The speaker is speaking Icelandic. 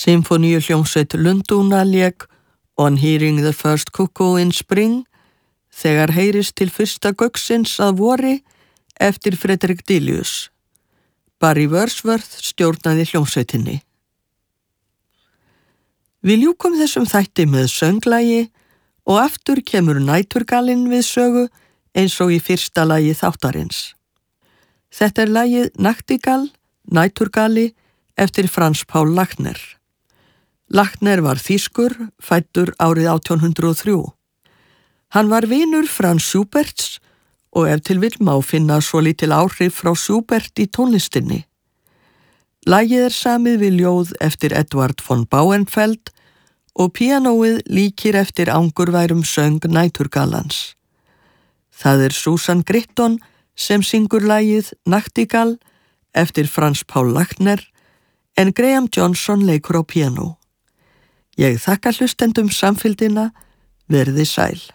Sinfoníuhljómsveit Lundúna lék On Hearing the First Cuckoo in Spring, þegar heyrist til fyrsta gauksins að vori, eftir Frederick Delius. Barry Wordsworth stjórnaði hljómsveitinni. Við ljúkum þessum þætti með sönglagi og aftur kemur næturgalinn við sögu eins og í fyrsta lagi þáttarins. Þetta er lagið Nachtigall, næturgali, eftir Franz Paul Lachner. Lachner var þýskur, fæddur árið 1803. Hann var vinur Franz Schuberts og ef til vill má finna svolítil áhrif frá Schubert í tónlistinni. Lagið er samið við ljóð eftir Edward von Bauernfeld og píanóið líkir eftir angurværum söng næturgalans. Það er Susan Gritton sem syngur lagið Nachtigall eftir Franz Paul Lachner en Graham Johnson leikur á píanó. Ég þakka hlustendum samfylgdina, verið sæl.